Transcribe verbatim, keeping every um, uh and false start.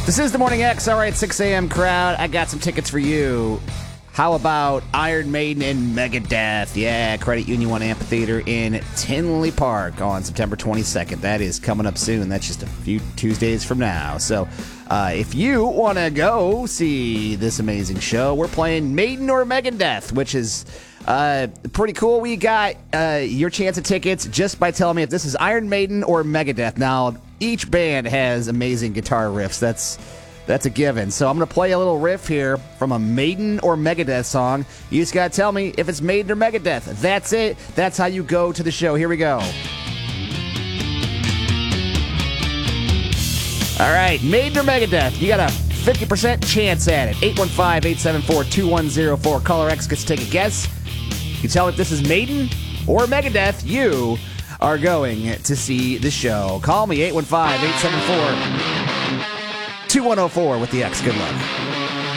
This is the Morning X. All right, six a.m. crowd. I got some tickets for you. How about Iron Maiden and Megadeth? Yeah, Credit Union One Amphitheater in Tinley Park on September twenty-second. That is coming up soon. That's just a few Tuesdays from now. So uh, if you want to go see this amazing show, we're playing Maiden or Megadeth, which is uh, pretty cool. We got uh, your chance at tickets just by telling me if this is Iron Maiden or Megadeth. Now, each band has amazing guitar riffs. That's That's a given. So I'm going to play a little riff here from a Maiden or Megadeth song. You just got to tell me if it's Maiden or Megadeth. That's it. That's how you go to the show. Here we go. All right, Maiden or Megadeth. You got a fifty percent chance at it. eight one five, eight seven four, two one zero four. Caller X gets to take a guess. You tell me if this is Maiden or Megadeth. You are going to see the show. Call me, eight one five, eight seven four, two one zero four with the X. Good luck.